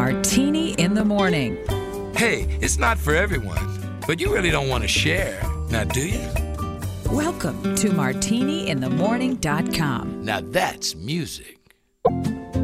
Martini in the Morning. Hey, it's not for everyone, but you really don't want to share, now do you? Welcome to martiniinthemorning.com. Now that's music.